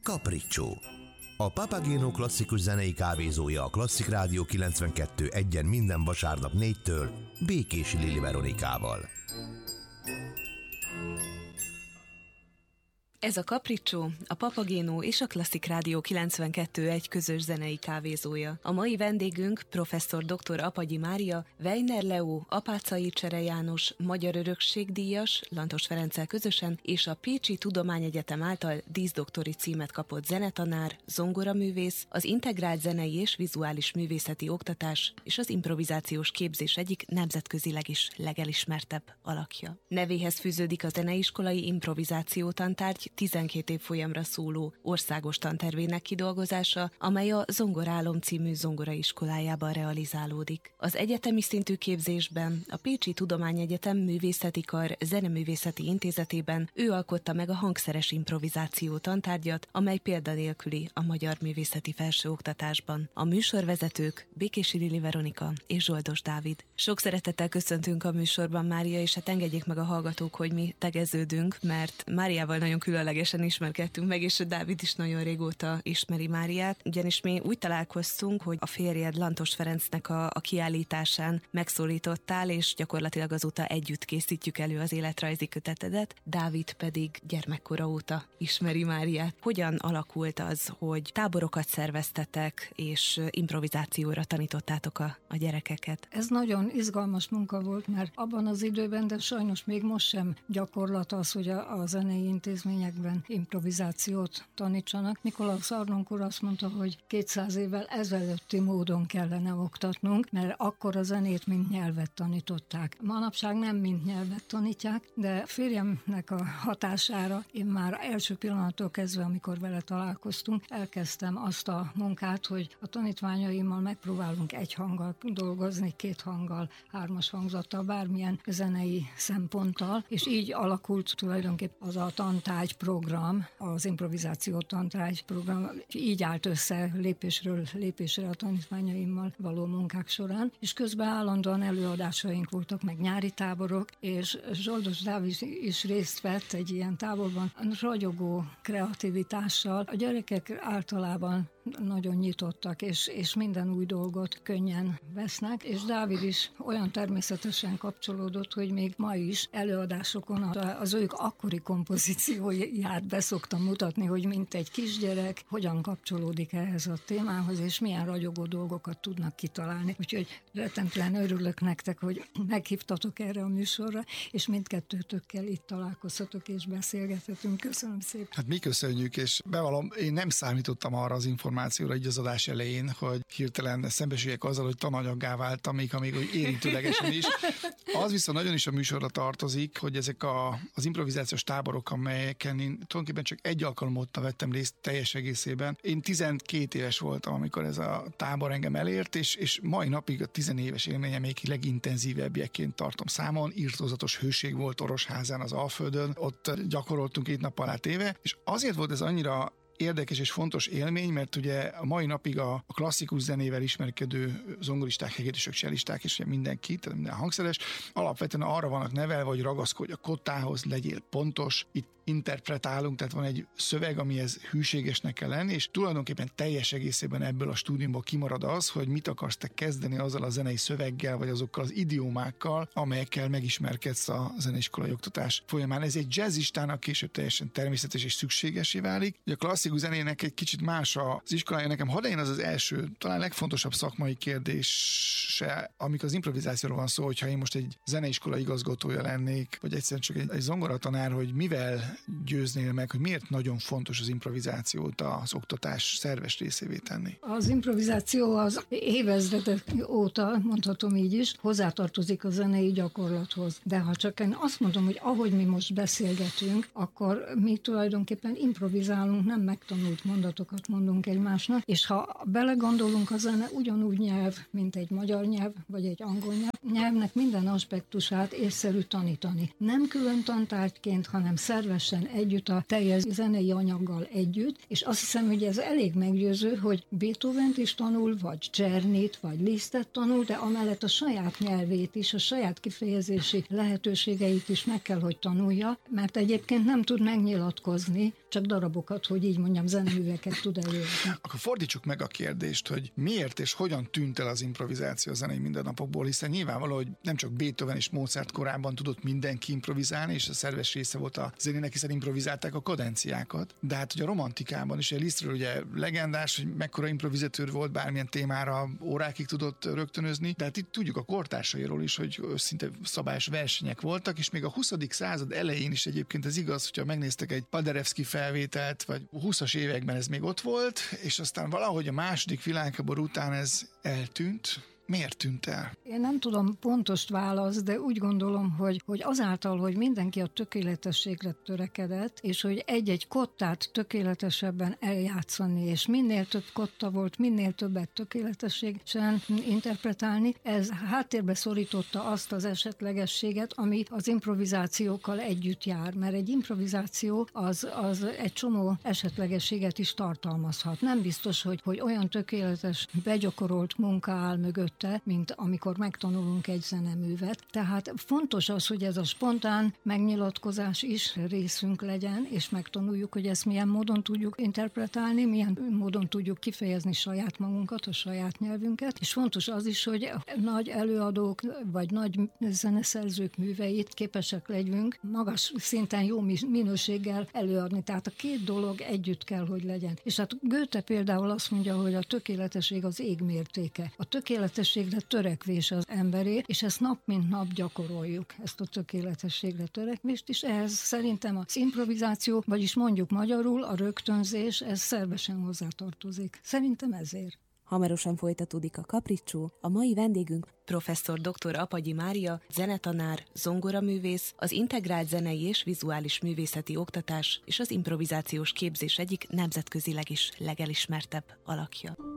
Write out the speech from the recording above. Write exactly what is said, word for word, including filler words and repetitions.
Capriccio. A Papageno klasszikus zenei kávézója a Klasszik Rádió kilencvenkettő egyen minden vasárnap négytől Békési Lili Veronikával. Ez a Capriccio, a Papageno és a Klasszik Rádió kilencvenkettő egy közös zenei kávézója. A mai vendégünk professzor dr. Apagyi Mária, Weiner Leó, Apáczai Csere János, Magyar Örökségdíjas, Lantos Ferenccel közösen, és a Pécsi Tudományegyetem által díszdoktori címet kapott zenetanár, zongoraművész, az integrált zenei és vizuális művészeti oktatás és az improvizációs képzés egyik nemzetközileg is legelismertebb alakja. Nevéhez fűződik a zeneiskolai improvizáció tantárgy tizenkét évfolyamra szóló országos tantervének kidolgozása, amely a Zongorálom című zongoraiskolájában realizálódik. Az egyetemi szintű képzésben a Pécsi Tudományegyetem Művészeti Kar Zeneművészeti Intézetében ő alkotta meg a hangszeres improvizáció tantárgyat, amely példanélküli a magyar művészeti felsőoktatásban. A műsorvezetők Békési Lili Veronika és Zsoldos Dávid. Sok szeretettel köszöntünk a műsorban, Mária, és hát engedjék meg a hallgatók, hogy mi tegeződünk, mert Máriával nagyon különlegesen ismerkedtünk meg, és a Dávid is nagyon régóta ismeri Máriát, ugyanis mi úgy találkoztunk, hogy a férjed Lantos Ferencnek a, a kiállításán megszólítottál, és gyakorlatilag azóta együtt készítjük elő az életrajzi kötetedet, Dávid pedig gyermekkora óta ismeri Máriát. Hogyan alakult az, hogy táborokat szerveztetek, és improvizációra tanítottátok a, a gyerekeket? Ez nagyon izgalmas munka volt, mert abban az időben, de sajnos még most sem gyakorlat az, hogy a, a zenei intézményekben improvizációt tanítsanak. Nikolaus Arnonk úr azt mondta, hogy kétszáz évvel ezelőtti módon kellene oktatnunk, mert akkor a zenét mint nyelvet tanították. Manapság nem mint nyelvet tanítják, de férjemnek a hatására én már első pillanattól kezdve, amikor vele találkoztunk, elkezdtem azt a munkát, hogy a tanítványaimmal megpróbálunk egy hanggal dolgozni, két hanggal, hármas hangzattal, bármilyen zenei szemponttal, és így alakult tulajdonképpen az a tantárgy program, az improvizáció tantárgy program, így állt össze lépésről lépésre a tanítványaimmal való munkák során, és közben állandóan előadásaink voltak, meg nyári táborok, és Zsoldos Dávid is részt vett egy ilyen táborban, ragyogó kreativitással. A gyerekek általában nagyon nyitottak, és, és minden új dolgot könnyen vesznek, és Dávid is olyan természetesen kapcsolódott, hogy még ma is előadásokon az ők akkori kompozícióját beszoktam mutatni, hogy mint egy kisgyerek, hogyan kapcsolódik ehhez a témához, és milyen ragyogó dolgokat tudnak kitalálni. Úgyhogy rettentően örülök nektek, hogy meghívtatok erre a műsorra, és mindkettőtökkel itt találkozhatok és beszélgethetünk. Köszönöm szépen. Hát mi köszönjük, és bevallom, én nem számítottam arra az információra így az adás elején, hogy hirtelen szembesüljek azzal, hogy tananyaggá váltam, még ha még úgy érintőlegesen is. Az viszont nagyon is a műsorra tartozik, hogy ezek a, az improvizációs táborok, amelyeken én tulajdonképpen csak egy alkalommal vettem részt teljes egészében. Én tizenkét éves voltam, amikor ez a tábor engem elért, és, és mai napig a tizenéves élményem még legintenzívebbjeként tartom számon. Irtózatos hőség volt Orosházán, az Alföldön, ott gyakoroltunk két nap alá téve, és azért volt ez annyira érdekes és fontos élmény, mert ugye a mai napig a, a klasszikus zenével ismerkedő zongoristák, hegedűsök, csellisták, és ugye mindenki, tehát minden hangszeres, alapvetően arra vannak nevelve, hogy ragaszkodj a kottához, legyél pontos, itt interpretálunk, tehát van egy szöveg, amihez hűségesnek kell lenni, és tulajdonképpen teljes egészében ebből a stúdiumból kimarad az, hogy mit akarsz te kezdeni azzal a zenei szöveggel, vagy azokkal az idiomákkal, amelyekkel megismerkedsz a zeneiskolai oktatás folyamán. Ez egy jazzistának később teljesen természetes és szükségesé válik. Ugye a klasszikus zenének egy kicsit más az iskolája. Nekem hadd legyen az az első, talán legfontosabb szakmai kérdése, amikor az improvizációról van szó, hogyha én most egy zeneiskola igazgatója lennék, vagy egyszerűen csak egy, egy zongoratanár, hogy mivel győznél meg, hogy miért nagyon fontos az improvizációt az oktatás szerves részévé tenni? Az improvizáció az évezredek óta, mondhatom így is, hozzátartozik a zenei gyakorlathoz. De ha csak én azt mondom, hogy ahogy mi most beszélgetünk, akkor mi tulajdonképpen improvizálunk, nem megtanult mondatokat mondunk egymásnak, és ha belegondolunk, a zene ugyanúgy nyelv, mint egy magyar nyelv, vagy egy angol nyelv, nyelvnek minden aspektusát észszerű tanítani. Nem külön tantárgyként, hanem szerves tökéletesen együtt, a teljes zenei anyaggal együtt, és azt hiszem, hogy ez elég meggyőző, hogy Beethovent is tanul, vagy Czernit, vagy Lisztet tanul, de amellett a saját nyelvét is, a saját kifejezési lehetőségeit is meg kell, hogy tanulja, mert egyébként nem tud megnyilatkozni, csak darabokat, hogy így mondjam, zeneműveket tud előadni. Akkor fordítsuk meg a kérdést, hogy miért és hogyan tűnt el az improvizáció a zenei mindennapokból, hiszen nyilvánvaló, hogy nem csak Beethoven és Mozart korában tudott mindenki improvizálni, és a szerves része volt a zenének, hiszen improvizálták a kadenciákat. De hát ugye a romantikában is, a Lisztről ugye legendás, hogy mekkora improvizatőr volt, bármilyen témára órákig tudott rögtönözni, de hát itt tudjuk a kortársairól is, hogy szinte szabályos versenyek voltak, és még a huszadik század elején is egyébként ez igaz, hogyha megnéztek egy Paderewski felvételt, vagy húszas években ez még ott volt, és aztán valahogy a második világháború után ez eltűnt. Miért tűnt el? Én nem tudom pontos választ, de úgy gondolom, hogy, hogy azáltal, hogy mindenki a tökéletességre törekedett, és hogy egy-egy kottát tökéletesebben eljátszani, és minél több kotta volt, minél többet tökéletességesen interpretálni, ez háttérbe szorította azt az esetlegességet, ami az improvizációkkal együtt jár, mert egy improvizáció az, az egy csomó esetlegességet is tartalmazhat. Nem biztos, hogy, hogy olyan tökéletes, begyakorolt munka áll mögött, mint amikor megtanulunk egy zeneművet. Tehát fontos az, hogy ez a spontán megnyilatkozás is részünk legyen, és megtanuljuk, hogy ezt milyen módon tudjuk interpretálni, milyen módon tudjuk kifejezni saját magunkat, a saját nyelvünket, és fontos az is, hogy nagy előadók, vagy nagy zeneszerzők műveit képesek legyünk magas szinten jó minőséggel előadni. Tehát a két dolog együtt kell, hogy legyen. És hát Goethe például azt mondja, hogy a tökéletesség az ég mértéke. A tökéletességre törekvés az emberé, és ezt nap mint nap gyakoroljuk, ezt a tökéletességre törekvést, és ehhez szerintem az improvizáció, vagyis mondjuk magyarul a rögtönzés, ez szervesen hozzátartozik. Szerintem ezért. Hamarosan folytatódik a Kapricsó. A mai vendégünk professzor dr. Apagyi Mária, zenetanár, zongoraművész, az integrált zenei és vizuális művészeti oktatás és az improvizációs képzés egyik nemzetközileg is legelismertebb alakja.